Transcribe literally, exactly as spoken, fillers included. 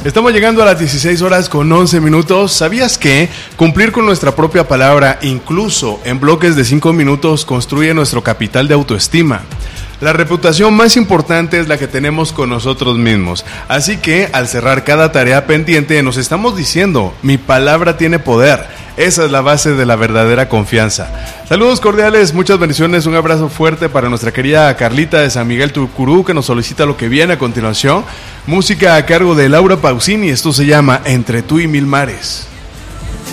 Estamos llegando a las dieciséis horas con once minutos. ¿Sabías que cumplir con nuestra propia palabra, incluso en bloques de cinco minutos, construye nuestro capital de autoestima? La reputación más importante es la que tenemos con nosotros mismos. Así que, al cerrar cada tarea pendiente, nos estamos diciendo, mi palabra tiene poder. Esa es la base de la verdadera confianza. Saludos cordiales, muchas bendiciones, un abrazo fuerte para nuestra querida Carlita de San Miguel Tucurú, que nos solicita lo que viene a continuación. Música a cargo de Laura Pausini, esto se llama Entre tú y mil mares.